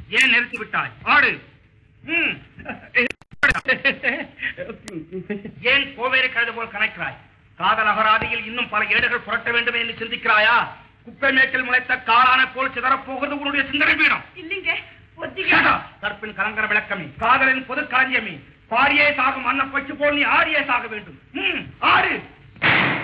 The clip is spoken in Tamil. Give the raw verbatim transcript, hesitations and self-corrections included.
ஏன் நிறுத்தி விட்டாய்? ஆடு. ஏன் கோவேறு கழுது போல் கணக்கிறாய்? காதல் அகராதியில் இன்னும் பல ஏடுகள் புரட்ட வேண்டும் என்று சிந்திக்கிறாயா? குப்பை மேட்டில் முளைத்த காளான போல் சிதறப்போகிறது உன்னுடைய சிந்தனை பீடம். இல்லைங்க, கற்பின் கலங்கர விளக்கமே, காதலின் பொது காரியமே, பாரியே சாகும் அன்ன பச்சு போல் நீ ஆரியே சாக வேண்டும். ஆறு